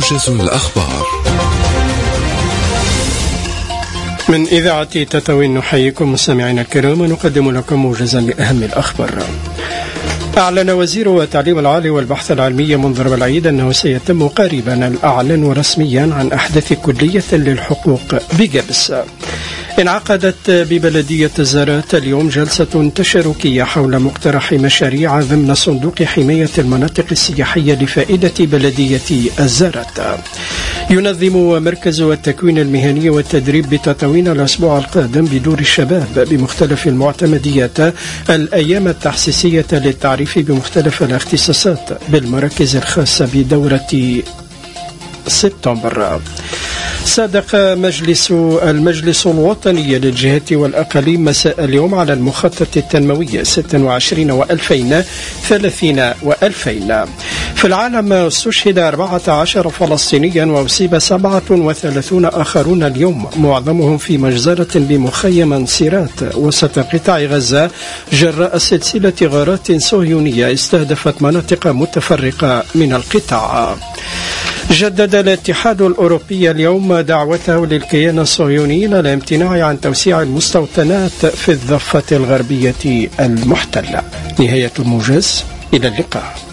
موجز الأخبار من إذاعة تطاوين. نحييكم مستمعينا الكرام ونقدم لكم موجزا لأهم الأخبار. أعلن وزير التعليم العالي والبحث العلمي منذر العيد أنه سيتم قريبا الإعلان رسميا عن أحدث كلية للحقوق بجبس. انعقدت ببلدية الزارات اليوم جلسة تشاركية حول مقترح مشاريع ضمن صندوق حماية المناطق السياحية لفائدة بلدية الزارات. ينظم مركز التكوين المهني والتدريب بتطاوين الأسبوع القادم بدور الشباب بمختلف المعتمديات الأيام التحسيسية للتعريف بمختلف الاختصاصات بالمراكز الخاصة بدورة سبتمبر. صادق المجلس الوطني للجهات والأقاليم مساء اليوم على المخطط التنموي 26 و2030 و2000. في العالم استشهد 14 فلسطينيا وأصيب 37 آخرون اليوم، معظمهم في مجزرة بمخيم سيرات وسط قطاع غزة جراء سلسلة غارات صهيونية استهدفت مناطق متفرقة من القطاع. جدد الاتحاد الأوروبي اليوم دعوته للكيان الصهيوني للامتناع عن توسيع المستوطنات في الضفة الغربية المحتلة. نهاية الموجز، إلى اللقاء.